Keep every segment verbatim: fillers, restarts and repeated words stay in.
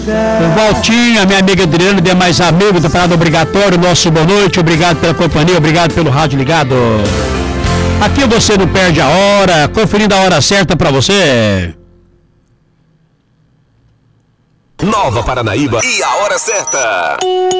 O Valtinho, a minha amiga Adriana e demais amigos do Parada Obrigatório, nosso boa noite, obrigado pela companhia, obrigado pelo rádio ligado. Aqui você não perde a hora, conferindo a hora certa pra você. Nova Paranaíba e a hora certa.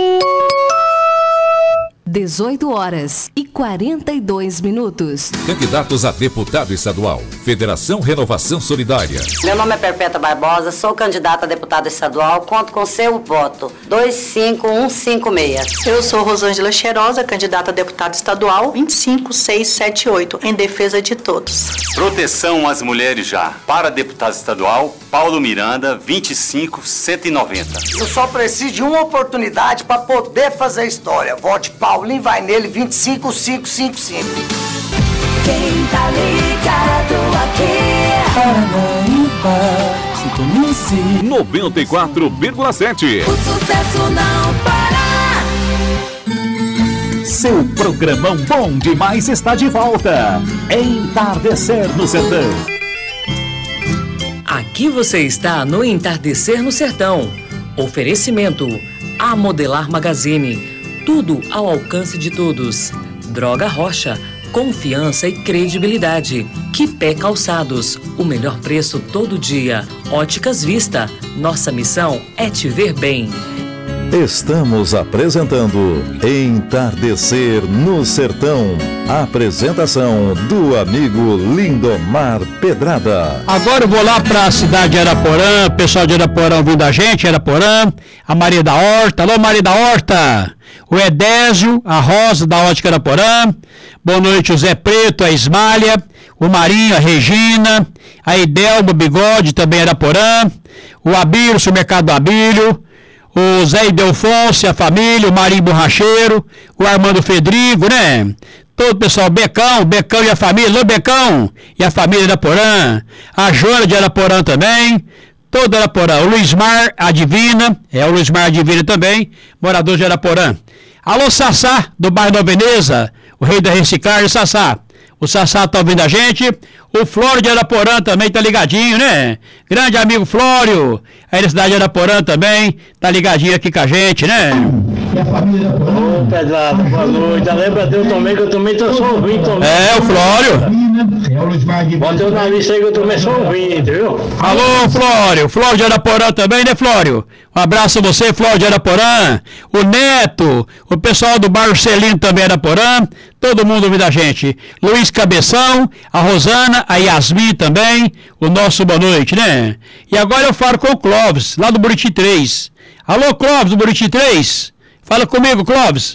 dezoito horas e quarenta e dois minutos. Candidatos a deputado estadual. Federação Renovação Solidária. Meu nome é Perpétua Barbosa, sou candidata a deputada estadual, conto com seu voto, dois cinco um cinco seis. Eu sou Rosângela Cheirosa, candidata a deputada estadual, vinte e cinco seis sete oito, em defesa de todos. Proteção às mulheres já. Para deputado estadual, Paulo Miranda, vinte e cinco cento e noventa. Eu só preciso de uma oportunidade para poder fazer história. Vote Paulinho, vai nele, vinte e cinco cinco cinco cinco. Quem tá ligado aqui? Paranaíba, sintonize noventa e quatro vírgula sete. O sucesso não para. Seu programão bom demais está de volta. Entardecer no Sertão. Aqui você está no Entardecer no Sertão. Oferecimento A Modelar Magazine. Tudo ao alcance de todos. Droga Rocha. Confiança e credibilidade. Quipé Calçados. O melhor preço todo dia. Óticas Vista. Nossa missão é te ver bem. Estamos apresentando Entardecer no Sertão. Apresentação do amigo Lindomar Pedrada. Agora eu vou lá para a cidade de Araporã, pessoal de Araporã ouvindo a gente, Araporã, a Maria da Horta, alô Maria da Horta, o Edésio, a Rosa da Ótica Araporã, boa noite o Zé Preto, a Ismália, o Marinho, a Regina, a Idelma Bigode, também Araporã, o Abílio, o supermercado do Abílio, o Zé Idelfonso, a família, o Marinho Borracheiro, o Armando Fedrigo, né? Todo o pessoal, Becão, Becão e a família, alô Becão e a família de Araporã, a Joana de Araporã também, todo Araporã, o Luiz Mar, a Divina, é o Luiz Mar a Divina também, morador de Araporã. Alô Sassá, do bairro Nova Veneza, o rei da reciclagem, Sassá. O Sassá tá ouvindo a gente, o Flório de Araporã também tá ligadinho, né? Grande amigo Flório, aí da cidade de Araporã também, tá ligadinho aqui com a gente, né? Ô, Pedrado, boa noite. Lembra de eu também, que eu também tô só ouvindo também. É, o Flório. Bota o nariz aí que eu também sou ouvindo, viu? Alô, Flório. Flório de Araporã também, né, Flório? Um abraço a você, Flório de Araporã. O Neto, o pessoal do bairro Celino também, Araporã. Todo mundo ouvindo a gente. Luiz Cabeção, a Rosana, a Yasmin também. O nosso boa noite, né? E agora eu falo com o Clóvis, lá do Buriti três. Alô, Clóvis, do Buriti três. Fala comigo, Clóvis.